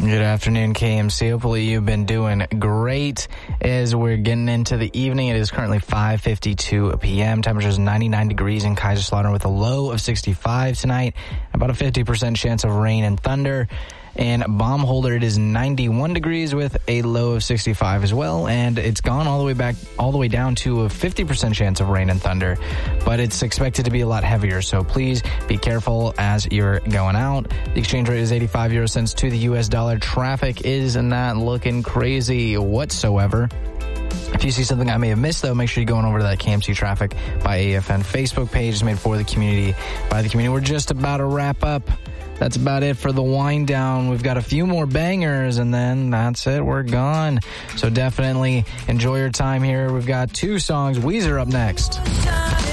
Good afternoon, KMC. Hopefully you've been doing great as we're getting into the evening. It is currently 5:52 p.m. Temperature is 99 degrees in Kaiserslautern with a low of 65 tonight. About a 50% chance of rain and thunder. In Baumholder, it is 91 degrees with a low of 65 as well, and it's gone all the way down to a 50% chance of rain and thunder, but it's expected to be a lot heavier, so please be careful as you're going out. The exchange rate is 85 euro cents to the U.S. dollar. Traffic is not looking crazy whatsoever. If you see something I may have missed, though, make sure you go on over to that KMC Traffic by AFN Facebook page. It's made for the community, by the community. We're just about to wrap up. That's about it for the wind down. We've got a few more bangers, and then that's it. We're gone. So definitely enjoy your time here. We've got two songs. Weezer up next.